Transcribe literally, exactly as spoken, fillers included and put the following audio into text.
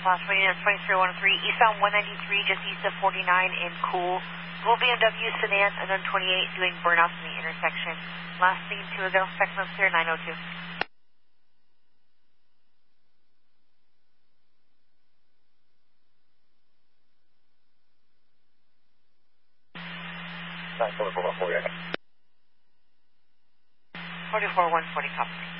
Class twenty-nine twenty-three one three, eastbound one ninety-three, just east of forty-nine in Cool. Blue B M W sedan, and then twenty-eight doing burnouts in the intersection. Last thing two ago, second up clear, nine oh two. nine four four one forty. forty-four one forty, copy.